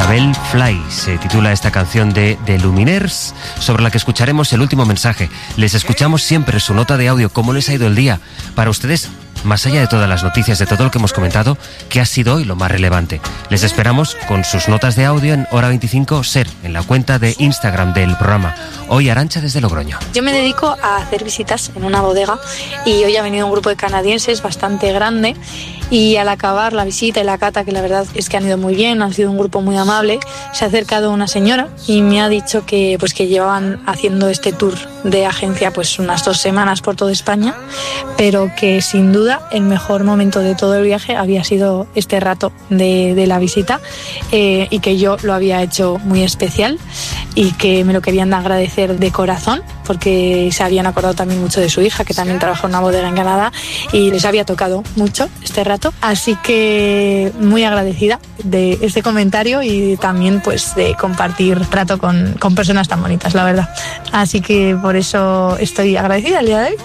Isabel Fly se titula esta canción de The Lumineers, sobre la que escucharemos el último mensaje. Les escuchamos siempre su nota de audio. ¿Cómo les ha ido el día? Para ustedes, más allá de todas las noticias, de todo lo que hemos comentado, ¿qué ha sido hoy lo más relevante? Les esperamos con sus notas de audio en Hora 25 SER, en la cuenta de Instagram del programa. Hoy Arantxa desde Logroño. Yo me dedico a hacer visitas en una bodega y hoy ha venido un grupo de canadienses bastante grande, y al acabar la visita y la cata, que la verdad es que han ido muy bien, han sido un grupo muy amable, se ha acercado una señora y me ha dicho que llevaban haciendo este tour de agencia unas 2 semanas por toda España, pero que sin duda el mejor momento de todo el viaje había sido este rato de la visita, y que yo lo había hecho muy especial y que me lo querían agradecer de corazón, porque se habían acordado también mucho de su hija, que también trabaja en una bodega en Canadá, y les había tocado mucho este rato. Así que muy agradecida de este comentario y también de compartir rato con personas tan bonitas, la verdad. Así que por eso estoy agradecida el día de hoy.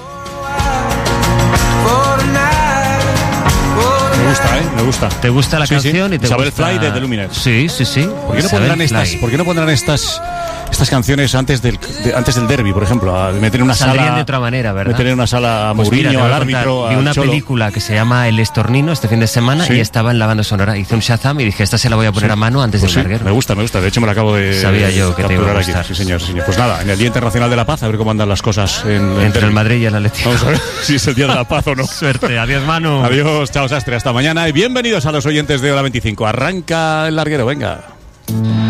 Me gusta. ¿Te gusta la canción? Sí. Y te Isabel gusta... Fly de The Lumineers. Sí. ¿Por qué no pondrán estas canciones antes del derbi, por ejemplo? A meter en una Saldrían sala de otra manera, ¿verdad? Meter en una sala a Mourinho, al árbitro, Vi al una Cholo. película que se llama El Estornino este fin de semana, ¿Sí? y estaba en la banda sonora. Hice un Shazam y dije, esta se la voy a poner a mano antes del larguero. Me gusta. De hecho, me la acabo de Sabía yo que te iba a capturar gustar. aquí. Sí, señor. Pues nada, en el Día Internacional de la Paz, a ver cómo andan las cosas entre el Madrid y el Atlético. Vamos a ver si es el Día de la Paz o no. Suerte. Adiós, Manu. Adiós, chao, Sastre. Hasta mañana y bienvenidos a los oyentes de Hora 25. Arranca el larguero, venga.